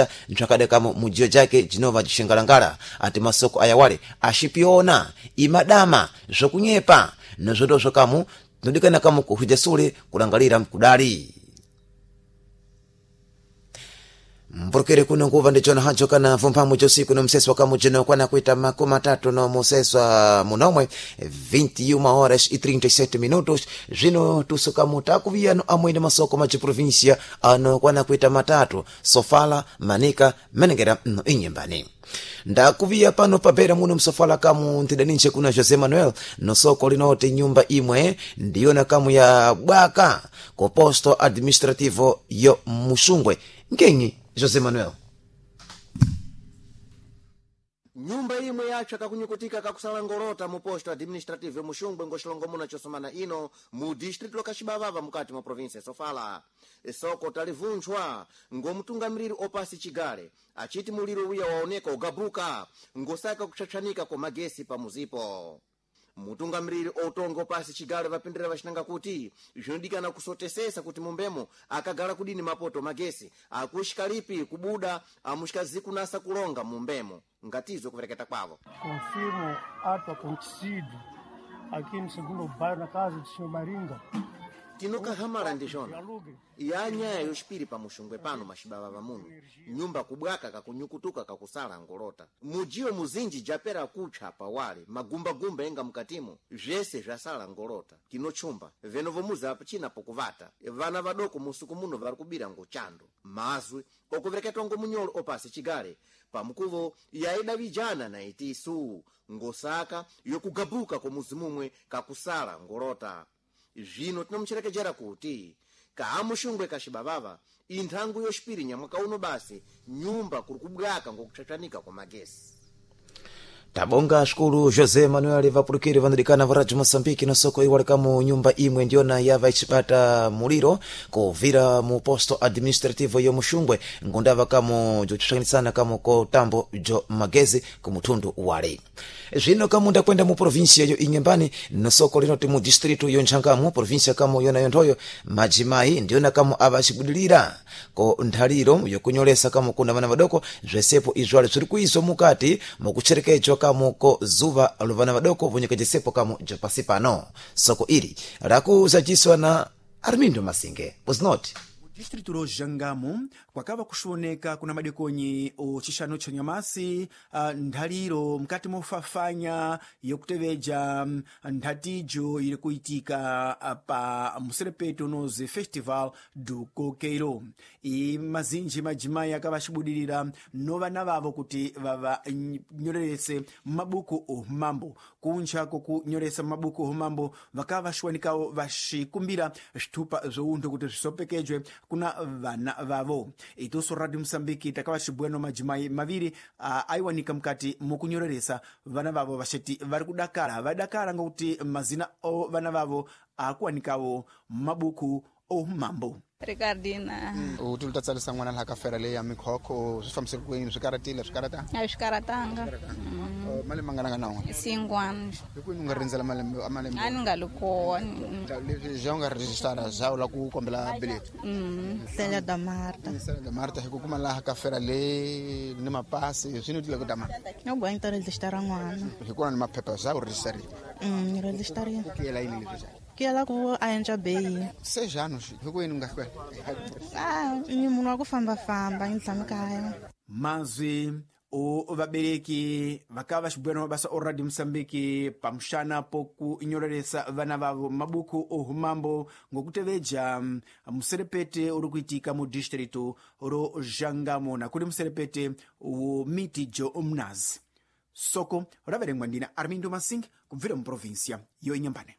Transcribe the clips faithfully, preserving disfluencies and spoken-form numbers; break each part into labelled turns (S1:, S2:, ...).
S1: nchakade kamo mujio jake jinova jishingalangala ati masoko ayawale ashipiona imadama zokunyepa nozodozvo kamu nodikana kamo kuhwija sule kulangalira mkudali mpurukire kuno nguva ndichona hancho kana vumpamu josiku no mseswa kamu jino kwana kuita makuma tatu no museswa munomwe vinte e uma horas e trinta e sete minutos jino tusuka mutakuvia no amwene masoko machi provincia ano kwana kuita matatu Sofala Manika Menengera no inyembani ndakuvia pano papera muno msofala kamu ntidaninche kuna Jose Manuel no soko linoti nyumba imwe ndiyona kamu ya bwaka ko posto administrativo yo Mushungwe ngenyi Jose Manuel.
S2: Nyumba imwe yacha kakunyukutika kakusala ngorota mu posto administrative yo Mushungwe ngoshilongo muna chosomana ino mu district lokashibavava mukati mwa province ya Sofala. Esoko talivunchwa ngomutungamiriri opasi chigale achiti muliro wiya waoneka ugabuka ngosaka kuchachanika kwa magesi pa muzipo. Mutungamiriri otongo pasi chigale vapindira vashinanga kuti zvinodikana kusotesesa kuti mumbemo akagala kudini mapoto magesi akushikalipi kubuda amushika zikunasa kulonga mumbemo ngatizo kuvereketa kwavo.
S3: Confirmo ato acontecido aqui no segundo bairro na casa do senhor Maringa.
S2: Tinoka hamara ndishona yanya yoshpiri pa Mushungwe pano mashibaba vamuno nyumba kubwaka kakunyukutuka kakusala ngorota mujiwe muzinji japera kucha pa wale magumba gumba enga mukatimo jese jasala ngorota kinochumba venovomuza apachina pokuvata vana vadoko musuku muno vari kubira ngochando mazwi okuvereketwa ngomunyolo opasi chigale pamukuvo yaida vijana na itisu ngosaka yokugabuka kwa muzimumwe kakusala ngorota. Zvino tinomucherekejera kuti kaamushungwe kashibavava inthangu yoshpiri nyamwaka uno basi nyumba kuri kubwaka ngokuchachanika kwa magesi.
S1: Tabonga shukuru Jose Manuel vapurukiri vanadikana varaji Mosambiki no soko iwale kamo nyumba imwe ndiona yava ichipata muliro kuvira mu posto administrativo yo Mushungwe ngondava kamo jochushanisana kamo ko tambo jo magezi kumutundu wale. Zvino kamo ndakwenda mu provincia yo Inyembani no soko linoti mu district yo Nchangamu provincia kamo yona yontoyo majimai ndiona kamo avachibudilira ko nthaliro yo kunyolesa kamo kuna vana vadoko zvesepo izwale zuri kuizo mukati mukucherekejwa kamo ko zuva luvana vadoko vunyika jesepo kamo japasi pano soko ili rakuzajiswa na Armindo Masinge was not
S4: distrito ro Jangamu kwakava kushoneka kuna madekonyi o chishano cha nyamasi uh, nthaliro mkati mofafanya yokuteveja nthatijo ili kuitika uh, pa muserepeto noze festival du kokeiro i mazinji majimai akava shibudilira no vana vavo kuti vava nyorese mabuku o mambo kuncha koku nyoresa mabuku o mambo vakava shwanikao vashikumbira shtupa zoundo kuti zisopekejwe kuna vana vavo. Ituso Radio Msambiki takava shibweno majimai maviri uh, aiwanika mkati mukunyoreresa vana vavo vasheti vari kudakara vadakara ngokuti mazina o vana vavo akuwanikawo mabuku o mambo.
S5: Ricardina.
S6: O tu tá salsa mwana la kafera le ya mikhoko sifamse kwenu swikaratile swikarata.
S5: A swikaratanga.
S6: Mali mangana nawo.
S5: cinco anos.
S6: Kwenu ngarinzela mali mali.
S5: Ani ngaluko.
S6: Le jonga registrada já la ku kombela bilhete.
S5: Mm.
S7: Célia da Marta.
S6: Célia da Marta hiku kuma la kafera le ni mapasi sino dile kutama.
S7: Eu gosto de registrar ngwana.
S6: Hiku na mapepa za registrar.
S7: Mm, registrar.
S6: Que ela ini le.
S7: Que ela com a gente bem.
S6: Seis anos. Hiku inu ngakwe.
S7: Ah, ni munhu wakufamba famba ntsama kaya.
S4: Mazwi o vabereki vakava shibweno mabasa o Radio Msambiki pamshana poku inyoreresa vana vavo mabuku o humambo ngokuteveja muserepete uri kuitika mu distrito ro Jangamu na kuri muserepete o mitijo omnazi soko raverengwa ndina Armindo Masinge kubvira mu provincia yo Inyembane.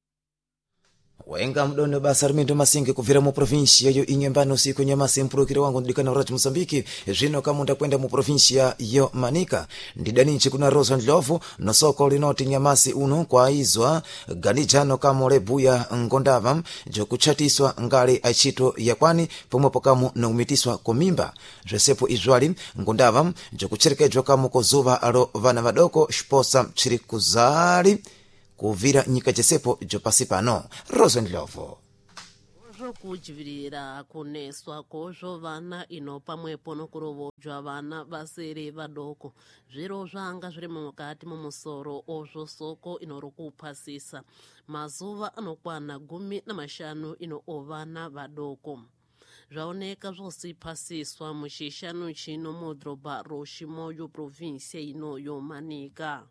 S1: Wenga mdono basa Armindo Masinge kuvira mu provincia yo Inyembane usiku nyamasi mpurukire wangu ndikana Radio Msambiki zvino kama ndakwenda mu provincia yo Manika ndidaninchi kuna Rosa Ndlovu no soko linoti nyamasi uno kwa izwa ganijano kama lebuya ngondava jo kuchatiswa ngale achito yakwani pomwepo kama no umitiswa komimba jesepo izwali ngondava jo kucherekejwa kama kozuva alo vana vadoko shposa chirikuzali kuvira nyika jesepo jo pasipano Rosa Ndlovu.
S8: zvokudzivirira kuneswa kozvo vana ino pamwepo nokurovodzwa vana vasiri vadoko zviro zvanga zviri mukati mumusoro ozvo soko inorokupasisa mazuva anokwana gumi namashanu ino ovana vadoko zvaoneka zvosipasiswa muchishanu chino mudhorobha roshimoyo provinsia ino yomanika.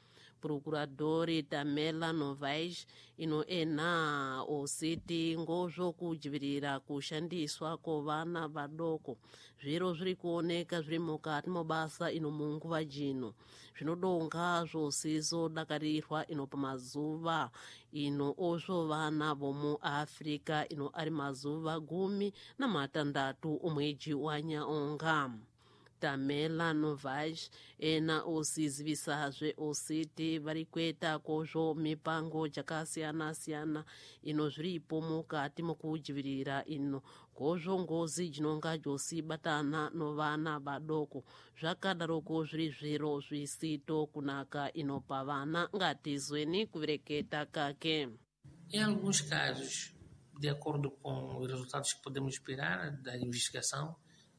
S8: Procurador Tamela Novaes ino ena ositi ngozvo kudzivirira kushandiswa kwevana vadoko zviro zviri kuoneka zviri mukati mobasa ino munguva jino zvinodonga zvosizodakarirwa ino pamazuva ino ozvo vana vomu Africa ino ari mazuva gumi namatandatu omwedzi wa Nyaonga. Tamela Novaes ena osizivisazve ositi vari kuita kozvo mipango dzakasiyana-siyana ino zviripo mukati mokudzivirira ino kozvo ngozi dzinonga dzosibatana novana vadoko zvakadaroko zviri zviro zvisito kunaka ino pavana ngatizweni kuvereketa kake.
S9: Em alguns casos, de acordo com os resultados que podemos esperar da investigação,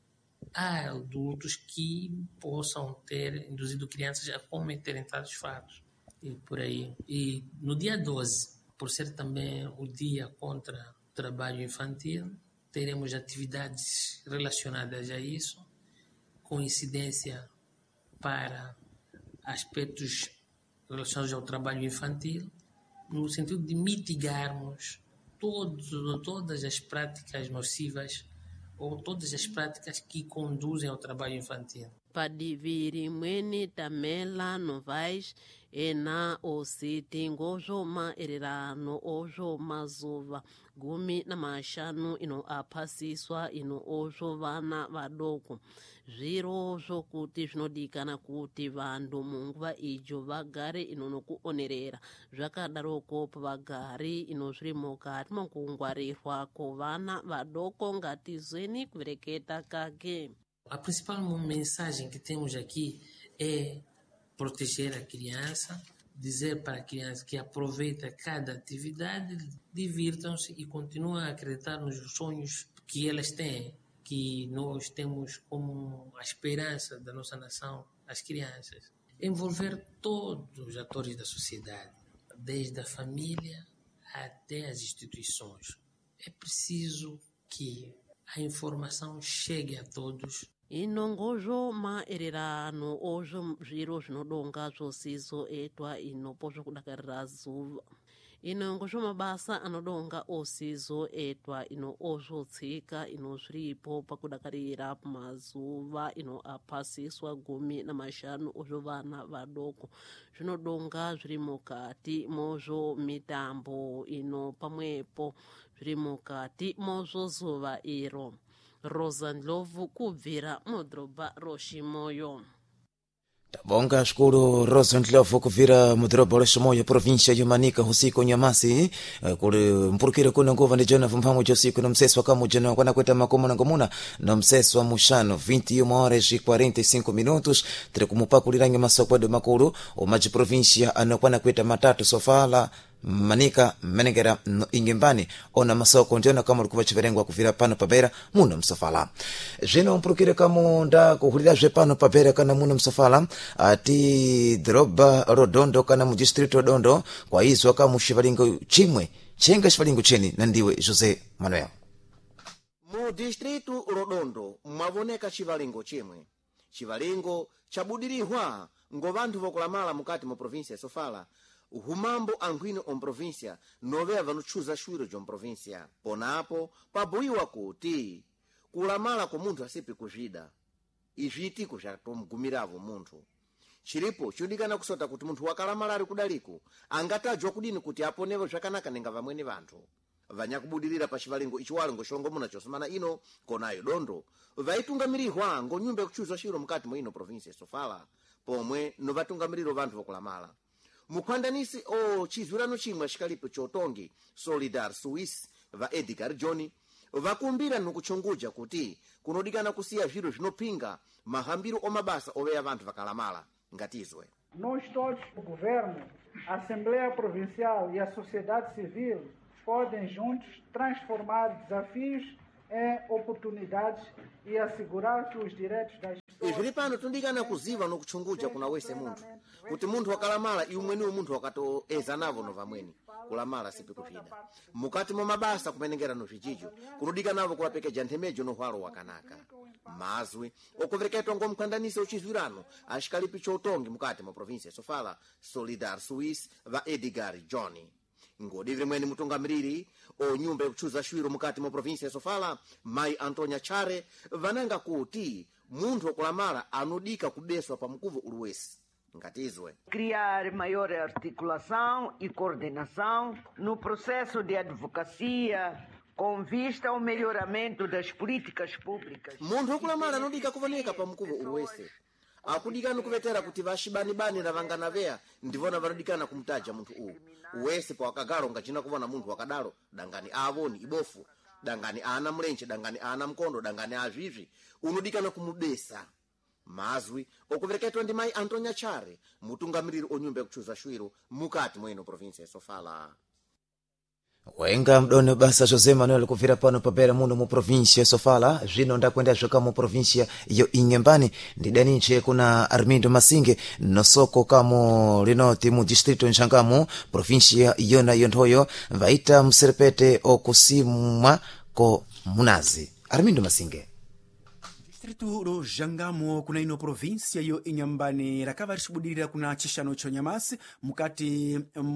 S9: há adultos que possam ter induzido crianças a cometerem tais fatos e por aí. E no dia doze, por ser também o dia contra o trabalho infantil, teremos atividades relacionadas a isso, com incidência para aspectos relacionados ao trabalho infantil, no sentido de mitigarmos todos, todas as práticas nocivas ou todas as práticas que conduzem ao trabalho infantil.
S8: Padiviri mwene Tamela Novaes ena ositi ngozvo maererano ozvo mazuva gumi namashanu ino apasiswa ino ozvo vana vadoko zviro zvokuti zvinodikana kuti vantu munguva idzo vagare ino nokuonerera zvakadaroko pavagari ino zviri mukati mokungwarirwa kwevana vadoko ngatizweni kuvereketa kake.
S9: A principal mensagem que temos aqui é proteger a criança, dizer para a criança que aproveita cada atividade, divirtam-se e continuem a acreditar nos sonhos que elas têm, que nós temos como a esperança da nossa nação, as crianças. Envolver todos os atores da sociedade, desde a família até as instituições. É preciso que a informação chegue a todos.
S8: Inongozvo maererano ozvo zviro zvinodonga zvosizoitwa inopo zvokudakarira zuva inongozvo mabasa anodonga osizoitwa ino ozvotsika ino zviripo pakudakarira mazuva ino apasiswa gumi namashanu ozvo vana vadoko zvinodonga zviri mukati mozvo mitambo ino pamwepo zviri mukati mozvo zuva iro. Rosa Ndlovu kubvira mudhorobha roshimoyo.
S1: Tabonga shukuru Rosa Ndlovu kubvira mudhorobha roshimoyo provinsia yomanika usiku nyamasi kuli mpurukire kuna nguva ndi jona vumphamwe josiku no mseso wa kamu jona kwana kweta makomo na ngomuna no mseso wa mushano vinte e uma horas e quarenta e cinco minutos tiri kumupakuliranye masokwedo makulu omaji provinsia anokwana kweta matatu sofala manika menegera no ingembani ona masoko njona kama likuva chiverengwa kuvira pano pabera muno msofala zvino mpurukire kamu nda kuhulira zve pano pabera kana muno msofala ati droba rodondo kana mu district rodondo kwa izo kama shivalingo chimwe chenga shivalingo cheni na ndiwe Jose Manuel.
S2: Mu distritu rodondo mwavoneka chivalingo chimwe chivalingo chabudirihwa ngo vantu vokulamala mukati mu provinsia sofala humambo ankhwino omprovinsia novea vanotchuza shwiro jomprovinsia ponapo pabuyiwa kuti kulamala kwa munthu asipi kuzvida izvitiko zvatomgumiravo munthu chilipo chodikana kusota kuti munthu wakalamala ari kudaliko angatajwa kudini kuti aponevo zvakanaka nenga vamweni vanthu vanyakubudirira pa chivalingo ichiwalingo shongomuna chosumana ino konayo dondo vaitungamirirwa ngo nyumba yakutchuza shwiro mukati mwa ino provinsia sofala pomwe novatungamiriro vanthu vokulamala mukhwandanisi o chizwirano chimwe chikalipo chotongi Solidar Swiss va Edgar John vakumbira nokutchunguja kuti kunodikana kusiya zviro zvinopinga mahambiro omabasa oveya vanthu vakalamala ngatizwe.
S10: Nós todos, o governo, a Assembleia Provincial e a sociedade civil, podem juntos transformar desafios em oportunidades e assegurar que os direitos das pessoas...
S2: Zvili pano tundikana kuziva nokuchunguja kuna wese munthu kuti munthu wakalamala iwe mweniwo munthu wakatoeza navo nova mweni kulamala sipikupida mukati mwa mabasa kumenengera no zvichicho kunodika navo kulapekeja nthemejo nohwalo wakanaka mazwi okuvereketwa ngomkhandaniso uchizwirano axikalipi chotongi mukati mwa provinsia ya Sofala Solidar Suisse va Edgar John ngodivire mweni mutungamiriri o nyumba yakuchuza shwiro mukati mwa provinsia ya Sofala Mai Antonia Chare vananga kuti munthu wokulamala anodika kubeswa pa mkuvo uliwesi ngatizwe
S11: criar maior articulação e coordenação no processo de advocacia com vista ao melhoramento das políticas públicas.
S2: Munthu wokulamala anodika kuvaneka pa mkuvo uliwesi akudika nikuvetera kuti vaxibanibani na vangana veya ndivona vanodikana kumtaja munthu uwu uwese pa wakagalo ngachina kuvona munthu wakadalo dangani aavoni ibofu dangani ana mlenche dangani ana mkondo dangani azvizvi unodikana kumubesa mazwi okuvereketwa ndi Mai Antonia Chare mutungamiriri onyumba yakuchuza shwiro mukati mweno provinsia ya Sofala.
S1: wenga mdone basa José Manuel kuvira pano papera muno mu provinsia ya Sofala zvino ndakwenda zvoka mu provinsia iyo Inhambane ndidaniche kuna Armindo Masinge nosoko kamo linoti mu distrito Nchangamo provinsia yona yonthoyo vaita mserepete okusimwa ko munazi. Armindo Masinge.
S4: Distrito ro Jangamo kuna ino provinsia yo Inhambane rakava richibudirira kuna chishano chonyamasi mukati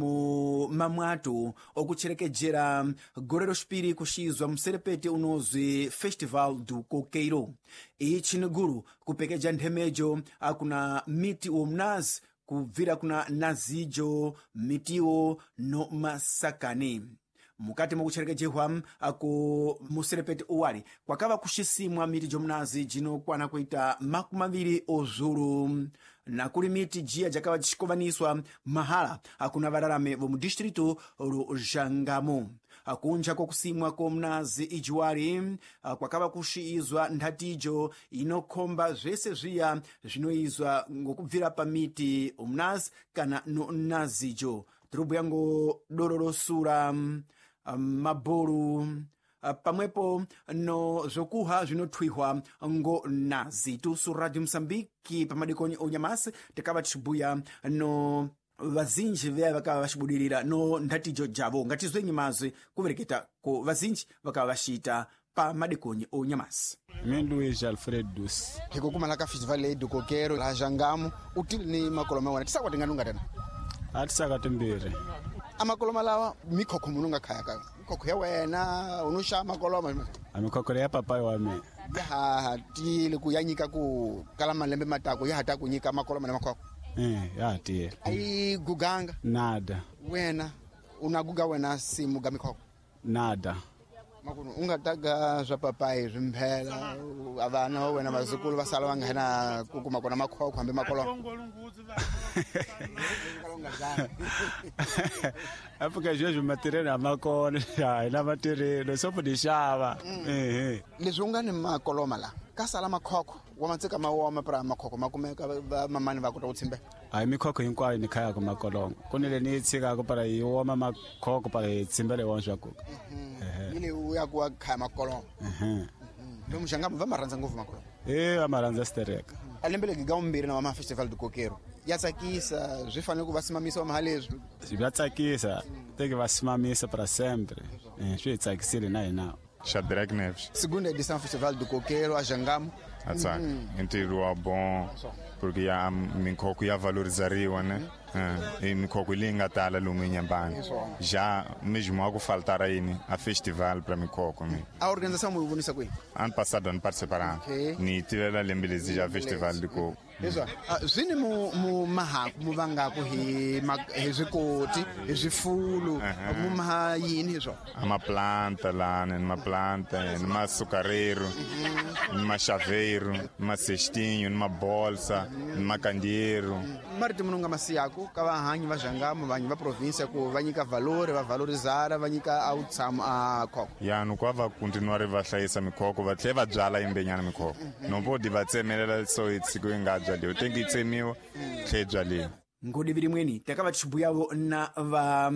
S4: mu mamwato okucherekejera gorero shpiri kushizwa mserepete unozwe Festival du Coqueiro ichi niguru kupekeja nthemejo akuna miti wa mnazi kubvira kuna nazijo mitiwo no masakani mukati mukucherekejehwa ako muserepete uwali kwakava kushisimwa miti jomnazi jino kwana kuita makumaviri ozuru na kuli miti jia jakava chikovaniswa mahala akuna vararame vo mu distrito ro Jangamo akunja kokusimwa ko mnazi ijuwali kwakava kushiyizwa nthatijo inokhomba zvese zviya zvinoizwa ngokubvira pa miti omnazi kana no nazijo tirubu yango dororosura Um, mabolu uh, pamwepo no zokuha zvinothwihwa ngo nazi tusu Radio Msambiki pamadikoni onyamasi tikava tichibuya no vazinji veya vakava vachibudirira no nthatijo javo ngatizwe nyimazi kuvereketa ko vazinji vakava vachita pa madikoni onyamasi.
S12: Luiz Alfredo Dusi
S6: hikukumalaka Festival du Coqueiro la Jangamo utili ni makoloma wana tisakwa tinganunga tena
S12: atisaka timbiri
S6: amakoloma lawa mikhokho mununga khaya ka mikhokho ya wena unusha makoloma
S12: amikhokho ya papai wami
S6: ya tile kuyanyika ku kala malembe matako ya hata kunyika makoloma na makhokho
S12: eh ya tile
S6: ai guganga
S12: nada
S6: wena unaguga wena simu ga mikhokho
S12: nada
S6: makuno ungataga zwa papai zvimphela avana wena mazukulu vasala vangena kukuma kona makhokho hambe makoloma
S12: Apuka jojo material amakona ya ina material sopo dishava eh eh
S6: lezunga ni makoloma la kasala makhokho wamatsika mawoma pra makhokho makumeka mamani vakuta utsimbe
S12: ai mikhokho hinkwayo ni khaya ko makoloma kunile ni tsika ko para yoma makhokho para tsimbele wonjwa ko
S6: eh ile uya ku khaya makoloma
S12: eh
S6: ndo mshangamo va maranza nguvu makoloma
S12: eh amaranza stereka
S6: alembele gigaumbiri na mama Festival du Coqueiro yatsakisa zvifanele kuvasimamisa wa mahali ezvi
S12: zvivatsakisa teke vasimamisa para sempre eh zvitsakisile naye nawo
S13: Shadrach Neves.
S6: Segunda edição Festival do Coqueiro a Jangamo.
S13: Atsak. Interior bom porque ya mikhokho ya valorizariwa né. Eh mikhokho linga tala lungu Inhambane. Já mesmo algo faltará aí a festival para mikhokho mi.
S6: A organização muito bonita aqui.
S13: Ano passado ano participaram. Ni tivela lembelezi já festival do coco.
S6: Isso. Zini mu mu mahaku mu vangako hi hezikoti hezifulo mu mahayini hizo.
S13: Uma planta lá, né, uma planta, numa açucareiro, numa chaveiro, numa cestinho, numa bolsa, numa candeeiro.
S6: Mariti mununga masiyako kava hanyi va Jangamo vanyi va província ku vanyika valor va valorizara vanyika outsam a coco.
S13: Ya no kwava continuar va hlayisa mikhokho va tlhe va byala imbenyana mikhokho. No podi va tsemelela so itsiko ingadzwa leo tengitsemiwa tlhe byaliwa.
S4: Ngodi biri mweni takava tichibuyavo na va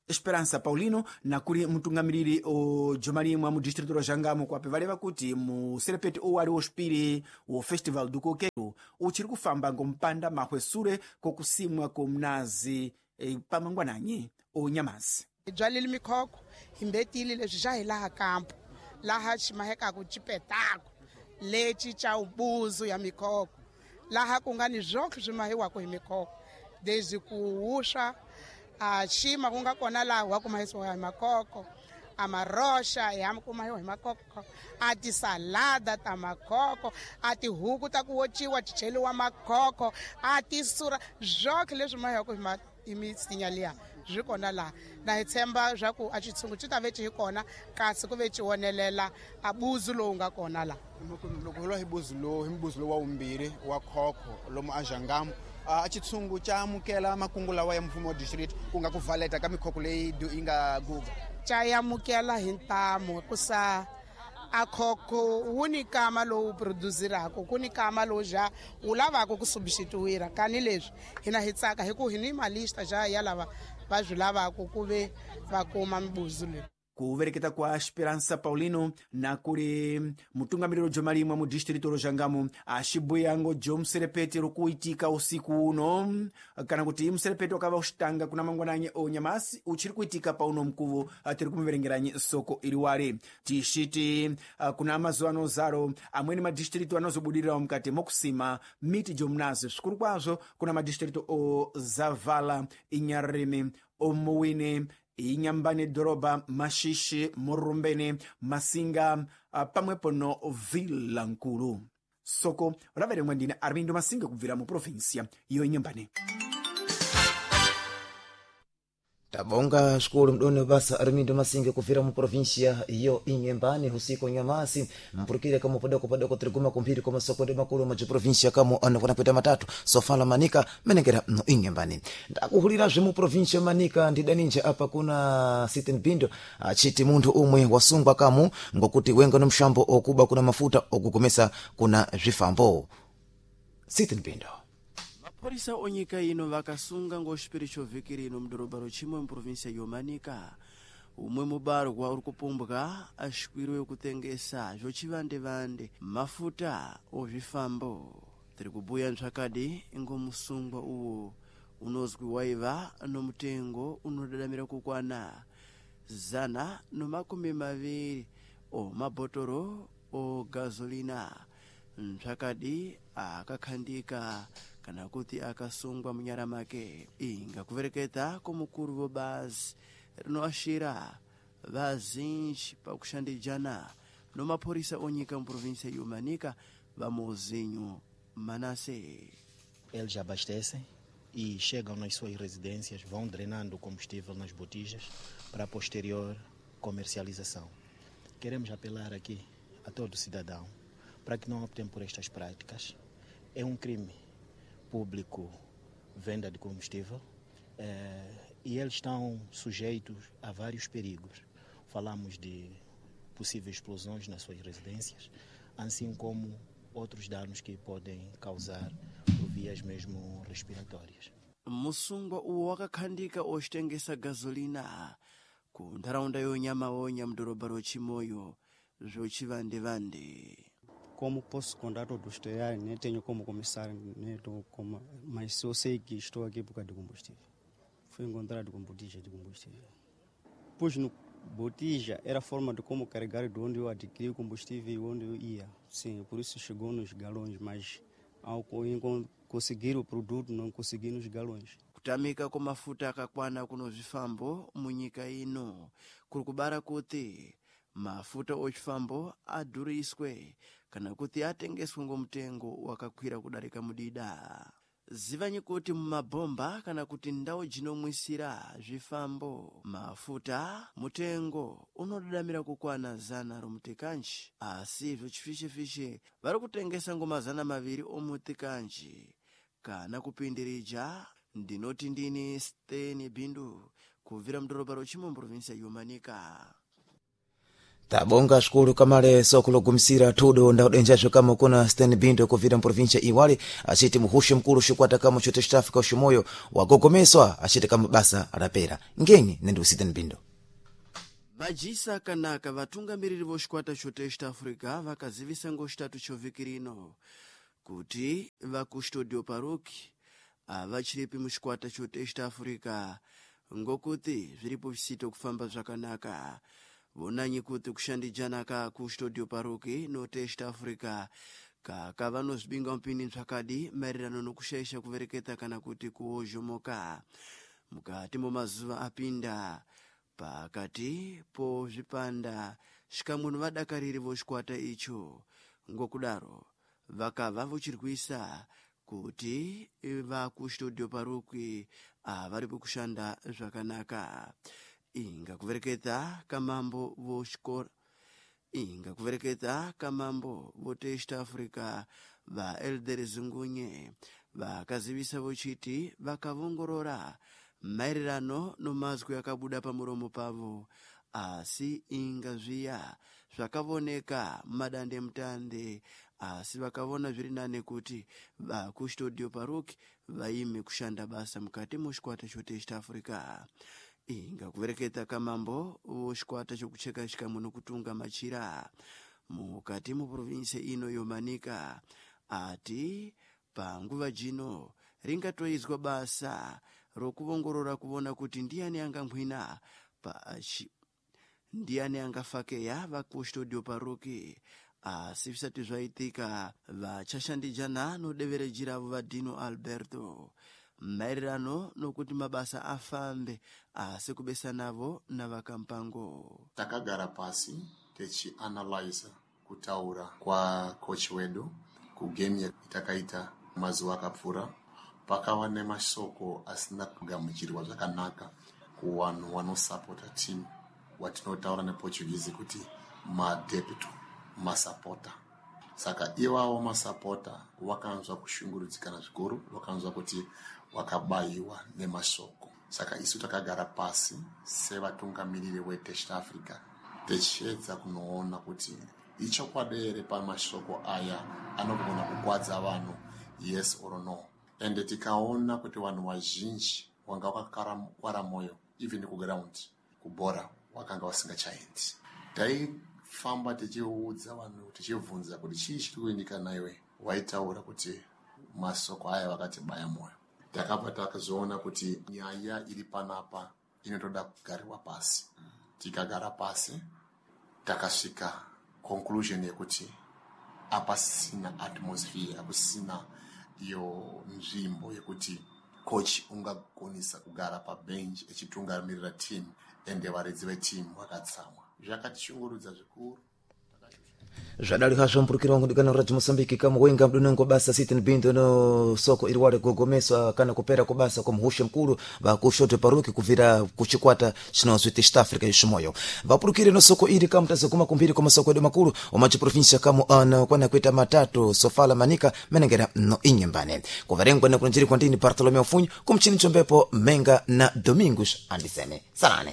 S4: Esperança Paulino na kuli mtungamiriri o jomalimwa mu distrito la Jangamo kwape valeva kuti mu serepeti owali ospiri o festival do coqueiro uchiri kufamba ngompanda mahwesure kokusimwa komnazi e, pamangwananyi o nyamasi
S14: byalile mikhoko himbetile leswi swa hi laha kampo laha ximahekaku cipetako leci ca ubuzu ya mikhoko laha ku nga ni zwonkhe swi mahiwaku hi mikhoko desde ku wuswa a xima ku nga kona laha wa ku mahisiwa hi makoko a marosha ya ku mahiwa hi makoko a tisalada ta makoko a tihuku ta ku wociwa ti cheliwa makoko a tisura zwonkhe leswi mahiwaku hi misinya liya byi kona laha na hi tshemba swa ku a xitshungu ci ta ve ci hi kona kasi ku ve ci wonelela a buzu lowu nga kona laha
S6: loko hilo hi buzu lowu hi mbuzu lowu wa wumbirhi wa khokho lomu a Jangamo a xitshungu ca amukela makungu lawa ya mfumo wa district ku nga ku valeta ka mikhoko leyi yi nga guga
S14: ca yamukela hi ntamu kusa a khokho wu ni kama lowu produsiraka ku ni kama lowu ja wu lavaka ku substituira kani leswi hina hi tsaka hi ku hi ni malista ja ya lava va byi lavaka ku ve va kuma mibuzu leyi
S4: kuvereketa kwa Esperança Paulino na kuli mutungamiriro jomalimwa mu distrito lo Jangamo axibuyango jo mserepeti rukuitika usiku uno kana kuti mserepeti wakava uxitanga kuna mangwananye o nyamasi uchiri kuitika pauno mkuvu tiri kumuverengeranyi soko iliwale tixiti kuna mazuwa anozaro amweni madistrito anozobudira mkati mokusima miti jomnazi svikulu kwazo kuna madistrito o Zavala Inyarimi Omuwine Inyambane Doroba Mashishi Murumbene Masinga pamwepo no Vila Nkulu soko raverengwa ndine Armindo Masinga kubvira mu provinsia yo Inyambane.
S1: Tabonga shukuru mdone basa Armindo Masinga kufira mu provinsia iyo Inyembane husiko nyamasi mpurukire kama podoko podoko triguma kumpiri kwa masoko de makulu maji provinsia kama anakona peta matatu sofala manika menengera no Inyembane ndakuhulira zve mu provinsia manika ndidaninja apa kuna Sitting Bindo chiti muntu umwe wasungwa kamu ngokuti wenga no mshambo okuba kuna mafuta okukomesa kuna zvifambo Sitting Bindo.
S15: Polisa onyika ino vakasunga ngoxipiri xovhikiri ino mudorobha chimwe muprovinsia yomanika umwe mubarwa uri kupumbwa axikwiriwe kutengesa zvocivandevande mafuta ozvifambo tiri kubuya ntsvakadi ngomusungwa uwo unozwi waiva nomutengo unodadamira kukwana zana nomakumi maviri o mabhotoro o gazolina ntsvakadi akakhandika kana kuti akasungwa munyara make inga kuvereketa komukuru vobazi rinoashira vazinji pakushandijana nomaporisa onyika muprovinsia yomanika vamozinho Manase.
S16: Eles abastecem e chegam nas suas residências, vão drenando o combustível nas botijas para a posterior comercialização. Queremos apelar aqui a todo cidadão para que não optem por estas práticas. É um crime público venda de combustível eh, e eles estão sujeitos a vários perigos. Falamos de possíveis explosões nas suas residências, assim como outros danos que podem causar por vias mesmo respiratórias.
S15: Musungwa uwo wakakhandika oxitengesa gasolina ku ntharaunda yonyamawonya mudorobha rochimoyo zvocivandevande.
S17: Como posso contar todos os dias, nem tenho como começar, nem tô como, mas só sei que estou aqui por causa de combustível. Fui encontrado com botija de combustível. Pois no botija era a forma de como carregar de onde eu adquiri o combustível e onde eu ia. Sim, por isso chegou nos galões, mas ao conseguir o produto não consegui nos galões.
S15: Kutamika kwa mafuta akakwana kuno zvifambo munyika ino kuri kubara kuti mafuta ochifambo adhuriswe kana kuti atengeswe ngomutengo wakakwira kudarika mudida. Zivanyi kuti mumabomba kana kuti ndau jinomwisira zvifambo mafuta mutengo unodadamira kukwana zana romutikanji asi zvocifishe-fishe vari kutengesa ngomazana maviri omutikanji kana kupindirija. Ndinoti ndini Sitting Bindo kubvira mudorobha rochimwe muprovinsia yomanika.
S1: tabonga xikulu kamale soko logumisira tudo ndaudenjaxo kama kuna Sten Bindo kuvira mprovincia iwali aciti muhushe mkulu xikwata kama chote xitafika uximoyo wagogomeswa acite kama basa adapera ngeni nende Sten Bindo.
S15: Bajisa kanaka vatungamiriri voxikwata chote East Africa vakazivisa ngoxitatu chovikirino kuti vakustudio paruki avachiripi muxikwata chote East Africa ngokuti zviripo visito kufamba zvakanaka vonanyi kuti kushandijanaka kustudio paruki note East Africa kakavanozvibinga mpini zvakadi maererano nokushaisha kuvereketa kana kuti kuozhomoka mukati momazuva apinda pakati po zvipanda xikamwe vadakariri voxikwata icho ngokudaro vakava vochirwisa kuti vakustudio paruki avaripo kushanda zvakanaka inga kuvereketa kamambo voxikora inga kuvereketa kamambo vote East Africa va Elder Zungunye vakazivisa vochiti vakavongorora maererano nomazwi akabuda pamuromo pavo asi inga zviya zvakavoneka madande mutande asi vakavona zviri nane kuti vakustudio paruki vaime kushanda basa mukati moxikwata chote East Africa inga kuvereketa kamambo voxikwata chokucheka xikamwe nokutunga machira mukati muprovinsia ino yomanika ati panguva jino ringatoizwa basa rokuvongorora kuvona kuti ndiani angambwina pachi ndiani angafakeya vakustudio paruki asi visati zvaitika vachashandijana nodevere ravo vadino Alberto maererano nokuti mabasa afambe asi kubesa navo navakampango.
S18: Takagara pasi techianalyze kutaura kwa coach wedu kugame itakaita mazuva akapfuura pakava nemashoko asina kugamuchirwa zvakanaka kuvanhu vanosapota team watinotaura neportuguese kuti madebito masapota. Saka ivavo masapota vakanzwa kushungurudzikana zvikuru, vakanzwa kuti vakabayiwa nemashoko. Saka isu takagara pasi sevatungamiriri weTe East Africa tichiedza kunoona kuti ichokwadi here pamashoko aya anogona kukwadza vanhu, yes or no. Ende tikaona kuti vanhu vazhinji vanga vakakwara moyo even kuground kubhora vakanga vasingachaendi. Taifamba tichiudza vanhu tichibvunza kuti chii chiri kuitika naiwe, vaitaura kuti masoko aya vakatibaya moyo. Takabva takazoona kuti nyaya iri panapa inotoda kugariwa pasi. Tikagara pasi takasvika conclusion yekuti apasina atmosphere, apasina iyo nzvimbo yekuti coach ungagonisa kugara pabench echitungamirira team ende varidzi veteam vakatsamwa. Zvakatishungurudza zvikuru.
S1: Zvadali hazvo mpurukira wangu ndikana Radio Mosambiki kama wenga mdunengo basa Sten Bindo no soko iliwale kugogomeswa kana kupera kwa basa kwa muhushe mkulu vakustudio paruki kuvira kuchikwata chinozwite East Africa yishimoyo vapurukire no soko ili kama tazakuma kumbiri kwa masoko edu makulu omachi provincia kama ana kwana kweta matatu Sofala Manika menengera no inyembane kuvarengwa na kunjiri kwa ndini Bartolomeo Funyo kumchini chombepo Menga na Domingos Andisene Salane.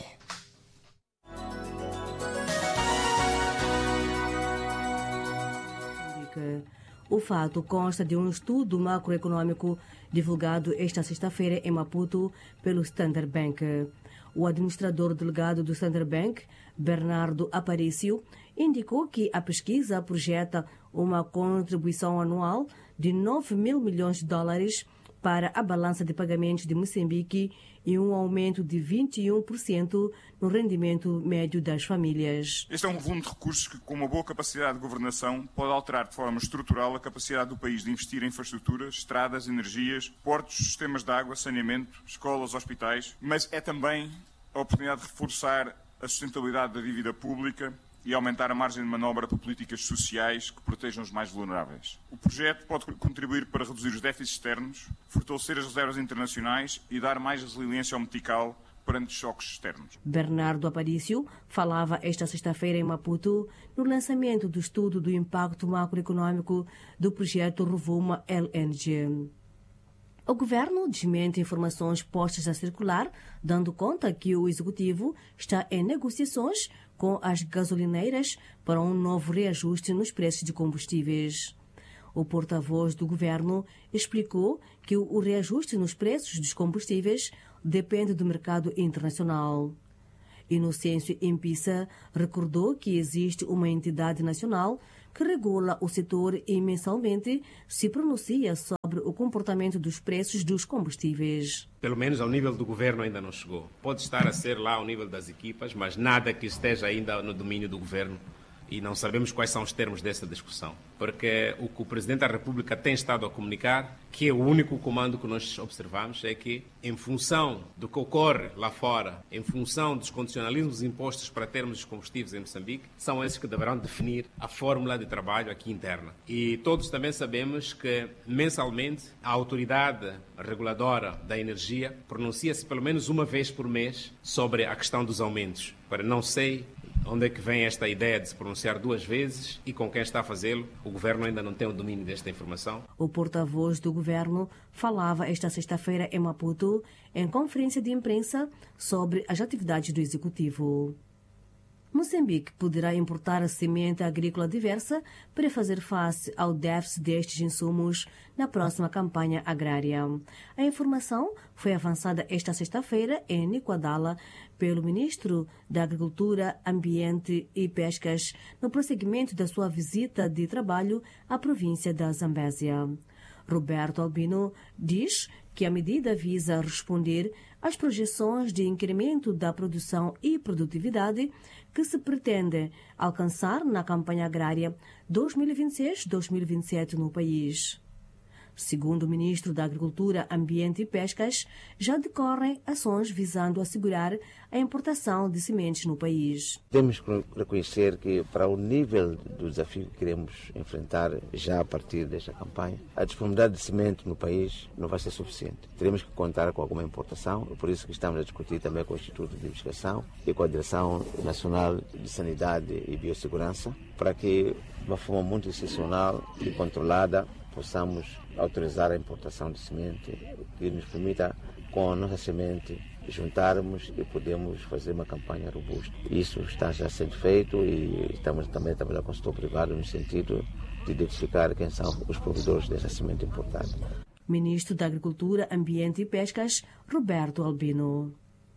S19: O fato consta de um estudo macroeconômico divulgado esta sexta-feira em Maputo pelo Standard Bank. O administrador delegado do Standard Bank, Bernardo Aparício, indicou que a pesquisa projeta uma contribuição anual de nove mil milhões de dólares para a balança de pagamentos de Moçambique e um aumento de vinte e um por cento no rendimento médio das famílias.
S20: Este é um volume de recursos que, com uma boa capacidade de governação, pode alterar de forma estrutural a capacidade do país de investir em infraestruturas, estradas, energias, portos, sistemas de água, saneamento, escolas, hospitais, mas é também a oportunidade de reforçar a sustentabilidade da dívida pública e aumentar a margem de manobra para políticas sociais que protejam os mais vulneráveis. O projeto pode contribuir para reduzir os déficits externos, fortalecer as reservas internacionais e dar mais resiliência ao metical perante choques externos.
S19: Bernardo Aparício falava esta sexta-feira em Maputo no lançamento do estudo do impacto macroeconômico do projeto Rovuma L N G. O governo desmente informações postas a circular, dando conta que o executivo está em negociações com as gasolineiras para um novo reajuste nos preços de combustíveis. O porta-voz do governo explicou que o reajuste nos preços dos combustíveis depende do mercado internacional. Inocêncio Impisa recordou que existe uma entidade nacional que regula o setor e mensalmente se pronuncia sobre o comportamento dos preços dos combustíveis.
S21: Pelo menos ao nível do governo ainda não chegou. Pode estar a ser lá ao nível das equipas, mas nada que esteja ainda no domínio do governo. E não sabemos quais são os termos dessa discussão. Porque o que o Presidente da República tem estado a comunicar, que é o único comando que nós observamos, é que, em função do que ocorre lá fora, em função dos condicionalismos impostos para termos os combustíveis em Moçambique, são esses que deverão definir a fórmula de trabalho aqui interna. E todos também sabemos que, mensalmente, a autoridade reguladora da energia pronuncia-se pelo menos uma vez por mês sobre a questão dos aumentos. Para não sei onde é que vem esta ideia de se pronunciar duas vezes e com quem está a fazê-lo? O governo ainda não tem o domínio desta informação.
S19: O porta-voz do governo falava esta sexta-feira em Maputo, em conferência de imprensa, sobre as atividades do executivo. Moçambique poderá importar semente agrícola diversa para fazer face ao déficit destes insumos na próxima campanha agrária. A informação foi avançada esta sexta-feira em Niquadala pelo ministro da Agricultura, Ambiente e Pescas no prosseguimento da sua visita de trabalho à província da Zambésia. Roberto Albino diz que a medida visa responder às projeções de incremento da produção e produtividade que se pretende alcançar na campanha agrária dois mil e vinte e seis a dois mil e vinte e sete no país. Segundo o ministro da Agricultura, Ambiente e Pescas, já decorrem ações visando assegurar a importação de sementes no país.
S22: Temos que reconhecer que, para o nível do desafio que queremos enfrentar já a partir desta campanha, a disponibilidade de semente no país não vai ser suficiente. Teremos que contar com alguma importação, por isso que estamos a discutir também com o Instituto de Investigação e com a Direção Nacional de Sanidade e Biossegurança, para que, de uma forma muito excepcional e controlada, possamos autorizar a importação de semente que nos permita, com a nossa semente, juntarmos e podemos fazer uma campanha robusta. Isso está já sendo feito e estamos também a trabalhar com o setor privado no sentido de identificar quem são os provedores dessa semente importada.
S19: Ministro da Agricultura, Ambiente e Pescas, Roberto Albino.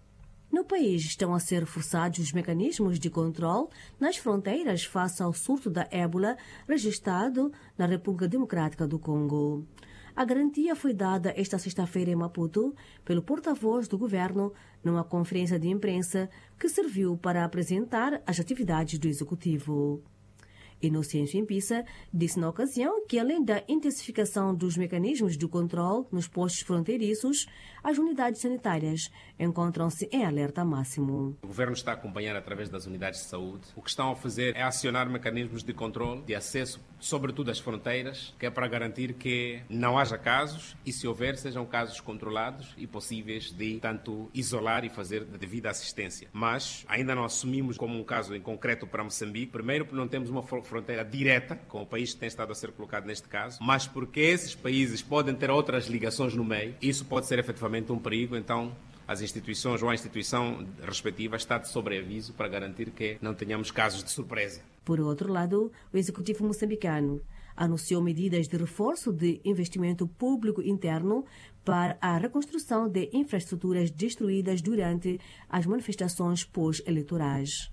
S19: No país estão a ser reforçados os mecanismos de controle nas fronteiras face ao surto da ébola registrado na República Democrática do Congo. A garantia foi dada esta sexta-feira em Maputo pelo porta-voz do governo numa conferência de imprensa que serviu para apresentar as atividades do executivo. Inocêncio Impisa disse na ocasião que, além da intensificação dos mecanismos de controle nos postos fronteiriços, as unidades sanitárias encontram-se em alerta máximo.
S21: O governo está a acompanhar através das unidades de saúde. O que estão a fazer é acionar mecanismos de controle, de acesso, sobretudo às fronteiras, que é para garantir que não haja casos e, se houver, sejam casos controlados e possíveis de, tanto, isolar e fazer a devida assistência. Mas ainda não assumimos como um caso em concreto para Moçambique, primeiro porque não temos uma fronteira direta com o país que tem estado a ser colocado neste caso, mas porque esses países podem ter outras ligações no meio, isso pode ser efetivamente um perigo, então as instituições ou a instituição respectiva está de sobreaviso para garantir que não tenhamos casos de surpresa.
S19: Por outro lado, o executivo moçambicano anunciou medidas de reforço de investimento público interno para a reconstrução de infraestruturas destruídas durante as manifestações pós-eleitorais.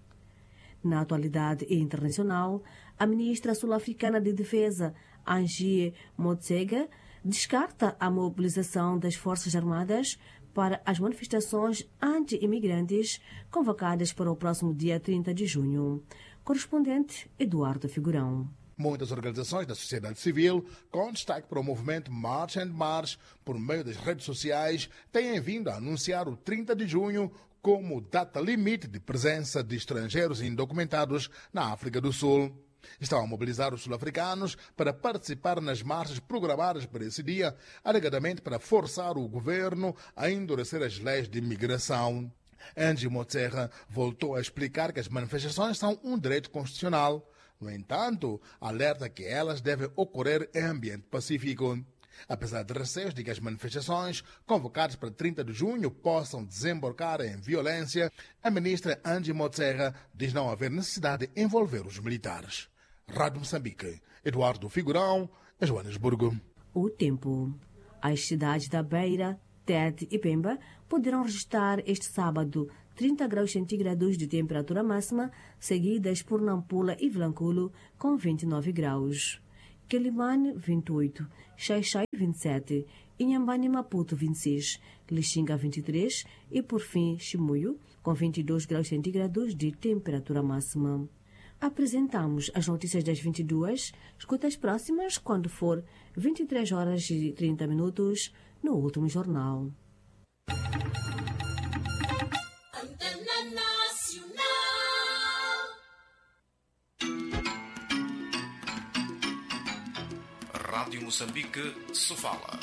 S19: Na atualidade internacional, a ministra sul-africana de Defesa, Angie Motshekga, descarta a mobilização das Forças Armadas para as manifestações anti-imigrantes convocadas para o próximo dia trinta de junho. Correspondente Eduardo Figurão.
S23: Muitas organizações da sociedade civil, com destaque para o movimento March and March, por meio das redes sociais, têm vindo a anunciar o trinta de junho como data limite de presença de estrangeiros indocumentados na África do Sul. Estão a mobilizar os sul-africanos para participar nas marchas programadas para esse dia, alegadamente para forçar o governo a endurecer as leis de imigração. Angie Motshekga voltou a explicar que as manifestações são um direito constitucional. No entanto, alerta que elas devem ocorrer em ambiente pacífico. Apesar de receios de que as manifestações convocadas para trinta de junho possam desembocar em violência, a ministra Angie Motserra diz não haver necessidade de envolver os militares. Rádio Moçambique, Eduardo Figurão, Joanesburgo.
S19: O tempo. As cidades da Beira, Tete e Pemba poderão registrar este sábado trinta graus centígrados de temperatura máxima, seguidas por Nampula e Vilanculo com vinte e nove graus. Quelimane, vinte e oito, Xai-Xai, vinte e sete, Inhambane, Maputo, vinte e seis, Lixinga, vinte e três e, por fim, Chimoio, com vinte e dois graus centígrados de temperatura máxima. Apresentamos as notícias das vinte e duas, escuta as próximas quando for vinte e três horas e trinta minutos no último jornal.
S3: Rádio Moçambique, Sofala.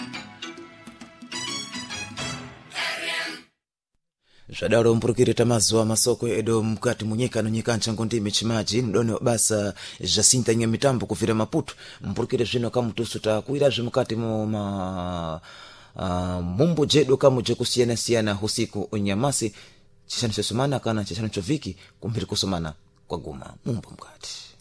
S1: Zvadaro mpurukirita mazuwa masoko edo mkati munyikano nyikantcha ngondime chimaji ndone basa Jacinta Nyamitambo kuvira Maputo mpurukire zvino kamutusu takuira zvimukati mu ma uh, mumbo jedu kamuje kusiyana siyana husiku unyamasi chisano chosomana kana chisano choviki kumbiri kusomana kwa guma mumbo mkati